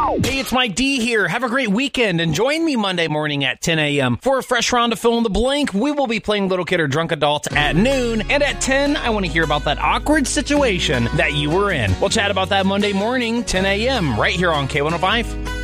Hey, it's Mike D here. Have a great weekend and join me Monday morning at 10 a.m. for a fresh round of Fill in the Blank. We will be playing Little Kid or Drunk Adult at noon. And at 10, I want to hear about that awkward situation that you were in. We'll chat about that Monday morning, 10 a.m. right here on K105.